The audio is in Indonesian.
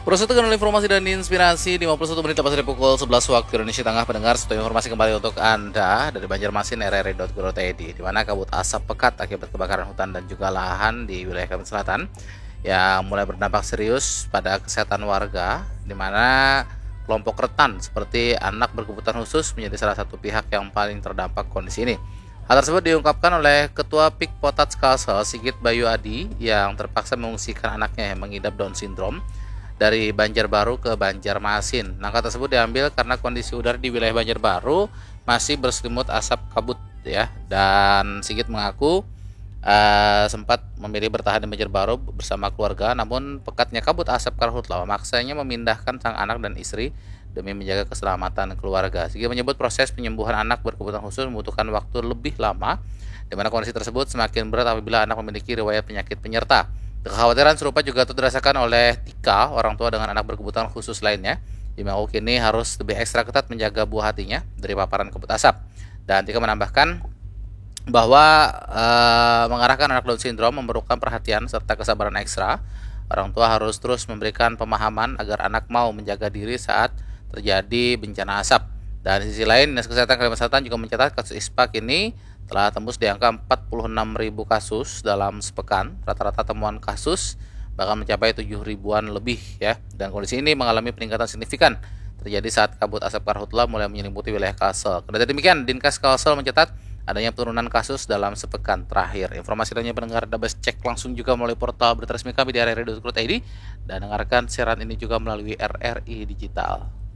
Proses dengan informasi dan inspirasi 51 menit lepas dari pukul 11 waktu Indonesia Tengah. Pendengar, satu informasi kembali untuk Anda dari Banjarmasin, rri.go.id, di mana kabut asap pekat akibat kebakaran hutan dan juga lahan di wilayah Kalimantan Selatan yang mulai berdampak serius pada kesehatan warga, di mana kelompok rentan seperti anak berkebutuhan khusus menjadi salah satu pihak yang paling terdampak kondisi ini. Hal tersebut diungkapkan oleh Ketua PIK Potats Kalsel Sigit Bayu Adi yang terpaksa mengungsikan anaknya yang mengidap Down syndrome dari Banjarbaru ke Banjarmasin. Langkah tersebut diambil karena kondisi udara di wilayah Banjarbaru masih berselimut asap kabut ya. Dan Sigit mengaku sempat memilih bertahan di Banjarbaru bersama keluarga, namun pekatnya kabut asap karhutla memaksanya memindahkan sang anak dan istri demi menjaga keselamatan keluarga. Sigit menyebut proses penyembuhan anak berkebutuhan khusus membutuhkan waktu lebih lama, di mana kondisi tersebut semakin berat apabila anak memiliki riwayat penyakit penyerta. Kekhawatiran serupa juga dirasakan oleh Tika, orang tua dengan anak berkebutuhan khusus lainnya, yang mengaku kini harus lebih ekstra ketat menjaga buah hatinya dari paparan kabut asap. Dan Tika menambahkan bahwa mengarahkan anak Down syndrome memerlukan perhatian serta kesabaran ekstra. Orang tua harus terus memberikan pemahaman agar anak mau menjaga diri saat terjadi bencana asap. Dan di sisi lain, Dinas Kesehatan Kalimantan Selatan juga mencatat kasus ispa kini telah tembus di angka 46.000 kasus dalam sepekan. Rata-rata temuan kasus bahkan mencapai 7.000-an lebih ya. Dan kondisi ini mengalami peningkatan signifikan terjadi saat kabut asap karhutla mulai menyelimuti wilayah Kalsel. Kendati demikian, Dinkes Kalsel mencatat adanya penurunan kasus dalam sepekan terakhir. Informasi lainnya pendengar dapat cek langsung juga melalui portal berita resmi kami di rri.go.id dan dengarkan siaran ini juga melalui RRI Digital.